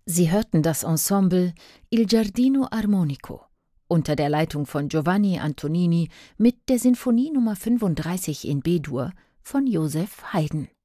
Sie hörten das Ensemble Il Giardino Armonico unter der Leitung von Giovanni Antonini mit der Sinfonie Nr. 35 in B-Dur von Joseph Haydn.